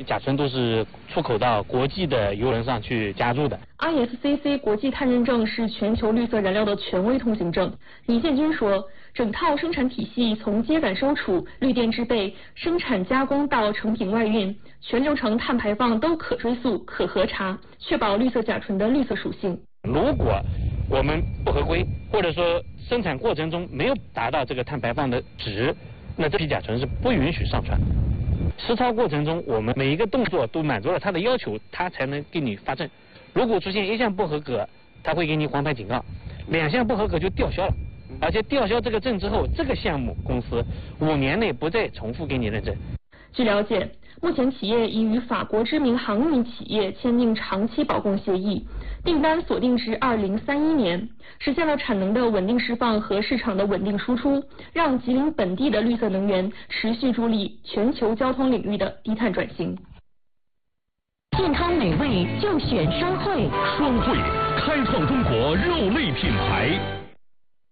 甲醇都是出口到国际的油轮上去加注的。 ISCC 国际碳认证是全球绿色燃料的权威通行证。李建军说，整套生产体系从秸秆收储、绿电制备、生产加工到成品外运，全流程碳排放都可追溯、可核查，确保绿色甲醇的绿色属性。 如果我们不合规，或者说生产过程中没有达到这个碳排放的值，那这批甲醇是不允许上传。实操过程中，我们每一个动作都满足了它的要求，它才能给你发证。如果出现一项不合格，它会给你黄牌警告；2项不合格就吊销了。而且吊销这个证之后，这个项目公司5年内不再重复给你认证。 据了解，目前企业已与法国知名航运企业签订长期保供协议，订单锁定至2031年，实现了产能的稳定释放和市场的稳定输出，让吉林本地的绿色能源持续助力全球交通领域的低碳转型。 健康美味就选双汇， 双汇开创中国肉类品牌。